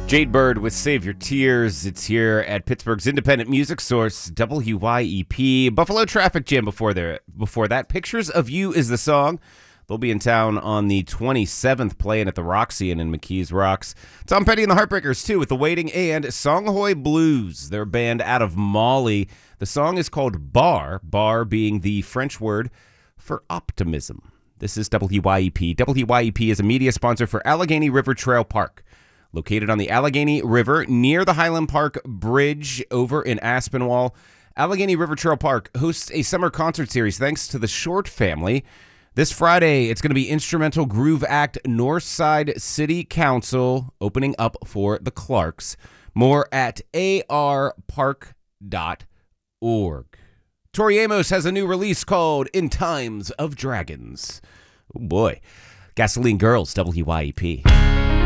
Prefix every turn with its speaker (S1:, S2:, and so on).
S1: Jade Bird with Save Your Tears. It's here at Pittsburgh's independent music source, WYEP. Buffalo Traffic Jam before that. Pictures of You is the song. They'll be in town on the 27th, playing at the Roxy and in McKees Rocks. Tom Petty and the Heartbreakers, too, with The Waiting and Songhoy Blues. They're a band out of Mali. The song is called Bar, bar being the French word for optimism. This is WYEP. WYEP is a media sponsor for Allegheny River Trail Park. Located on the Allegheny River near the Highland Park Bridge over in Aspinwall, Allegheny River Trail Park hosts a summer concert series thanks to the Short family. This Friday, it's going to be instrumental groove act Northside City Council opening up for the Clarks. More at arpark.org. Tori Amos has a new release called In Times of Dragons. Oh boy. Gasoline Girls, WYEP.